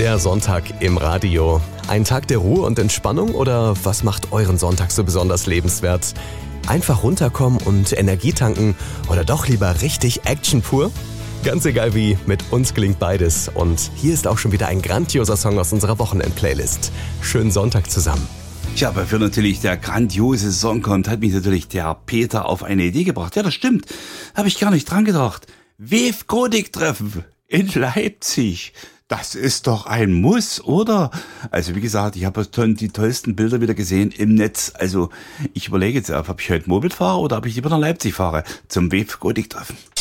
Der Sonntag im Radio. Ein Tag der Ruhe und Entspannung oder was macht euren Sonntag so besonders lebenswert? Einfach runterkommen und Energie tanken oder doch lieber richtig Action pur? Ganz egal wie, mit uns gelingt beides. Und hier ist auch schon wieder ein grandioser Song aus unserer Wochenend-Playlist. Schönen Sonntag zusammen. Tja, bevor natürlich der grandiose Song kommt, hat mich natürlich der Peter auf eine Idee gebracht. Ja, das stimmt. Habe ich gar nicht dran gedacht. WEF Godik-Treffen in Leipzig. Das ist doch ein Muss, oder? Also wie gesagt, ich habe die tollsten Bilder wieder gesehen im Netz. Also ich überlege jetzt, ob ich heute Moped fahre oder ob ich lieber nach Leipzig fahre zum WEF Godik-Treffen.